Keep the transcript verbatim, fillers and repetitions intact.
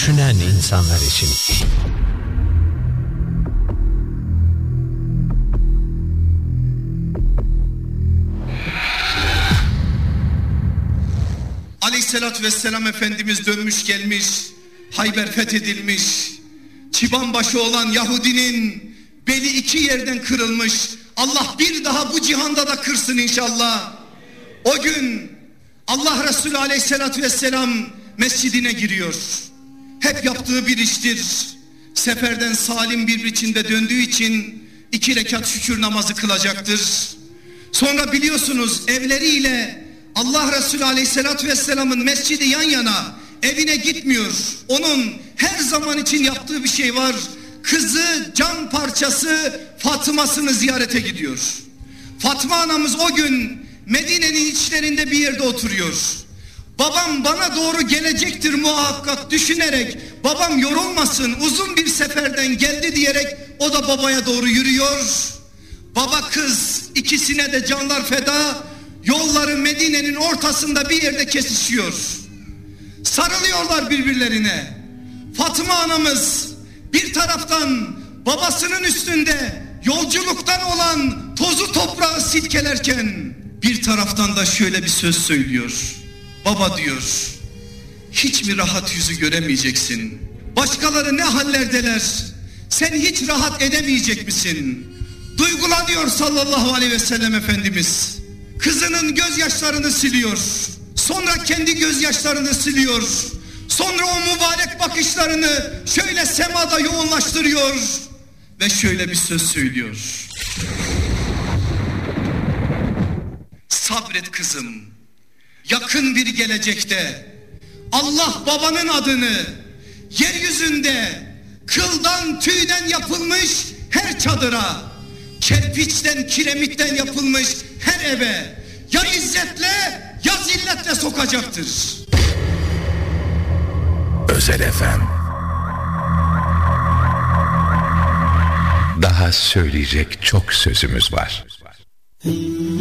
düşünen insanlar için. Aleyhissalatü vesselam Efendimiz dönmüş gelmiş, Hayber fethedilmiş, çıbanbaşı olan Yahudinin beli iki yerden kırılmış. Allah bir daha bu cihanda da kırsın inşallah. O gün Allah Resulü Aleyhissalatü vesselam mescidine giriyor. Hep yaptığı bir iştir. Seferden salim bir biçimde döndüğü için iki rekat şükür namazı kılacaktır. Sonra biliyorsunuz evleriyle Allah Resulü Aleyhisselatü Vesselam'ın mescidi yan yana, evine gitmiyor. Onun her zaman için yaptığı bir şey var. Kızı, can parçası Fatıma'sını ziyarete gidiyor. Fatma anamız o gün Medine'nin içlerinde bir yerde oturuyor. Babam bana doğru gelecektir muhakkak düşünerek, babam yorulmasın, uzun bir seferden geldi diyerek o da babaya doğru yürüyor. Baba kız ikisine de canlar feda, yolları Medine'nin ortasında bir yerde kesişiyor. Sarılıyorlar birbirlerine. Fatıma anamız bir taraftan babasının üstünde yolculuktan olan tozu toprağı silkelerken bir taraftan da şöyle bir söz söylüyor. Baba diyor, hiç mi rahat yüzü göremeyeceksin? Başkaları ne hallerdeler, sen hiç rahat edemeyecek misin? Duygulanıyor sallallahu aleyhi ve sellem Efendimiz. Kızının gözyaşlarını siliyor. Sonra kendi gözyaşlarını siliyor. Sonra o mübarek bakışlarını şöyle semada yoğunlaştırıyor. Ve şöyle bir söz söylüyor. Sabret kızım. Yakın bir gelecekte Allah babanın adını yeryüzünde kıldan tüyden yapılmış her çadıra, kerpiçten kiremitten yapılmış her eve ya izzetle ya zilletle sokacaktır. Özel Efem. Daha söyleyecek çok sözümüz var.